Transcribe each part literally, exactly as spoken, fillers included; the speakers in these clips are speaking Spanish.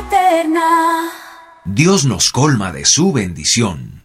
eterna. Dios nos colma de su bendición.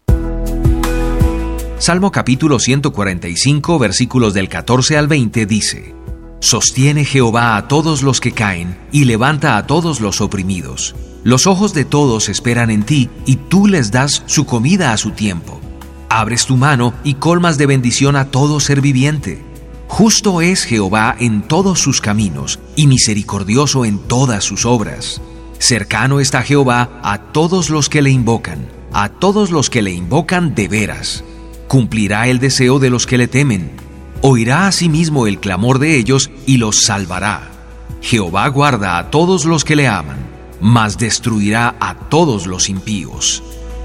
Salmo capítulo ciento cuarenta y cinco, versículos del catorce al veinte dice: Sostiene Jehová a todos los que caen y levanta a todos los oprimidos. Los ojos de todos esperan en ti, y tú les das su comida a su tiempo. Abres tu mano y colmas de bendición a todo ser viviente. Justo es Jehová en todos sus caminos, y misericordioso en todas sus obras. Cercano está Jehová a todos los que le invocan, a todos los que le invocan de veras. Cumplirá el deseo de los que le temen. Oirá asimismo el clamor de ellos y los salvará. Jehová guarda a todos los que le aman, mas destruirá a todos los impíos.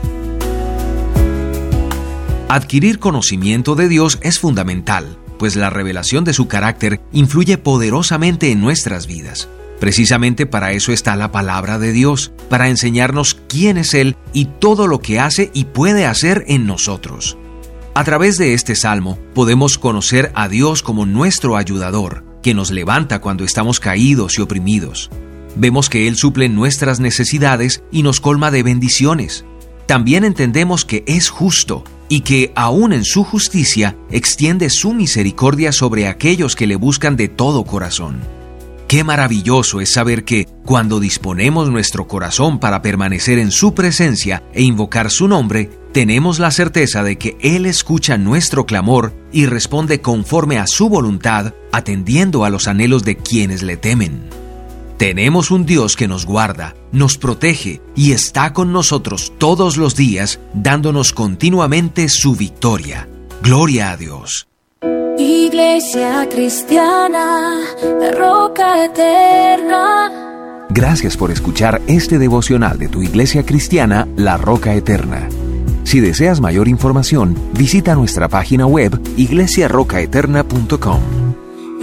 Adquirir conocimiento de Dios es fundamental, pues la revelación de su carácter influye poderosamente en nuestras vidas. Precisamente para eso está la palabra de Dios, para enseñarnos quién es Él y todo lo que hace y puede hacer en nosotros. A través de este salmo podemos conocer a Dios como nuestro ayudador, que nos levanta cuando estamos caídos y oprimidos. Vemos que Él suple nuestras necesidades y nos colma de bendiciones. También entendemos que es justo y que, aún en su justicia, extiende su misericordia sobre aquellos que le buscan de todo corazón. Qué maravilloso es saber que, cuando disponemos nuestro corazón para permanecer en su presencia e invocar su nombre, tenemos la certeza de que Él escucha nuestro clamor y responde conforme a su voluntad, atendiendo a los anhelos de quienes le temen. Tenemos un Dios que nos guarda, nos protege y está con nosotros todos los días, dándonos continuamente su victoria. Gloria a Dios. Iglesia Cristiana, la Roca Eterna. Gracias por escuchar este devocional de tu Iglesia Cristiana, La Roca Eterna. Si deseas mayor información, visita nuestra página web iglesia roca eterna punto com.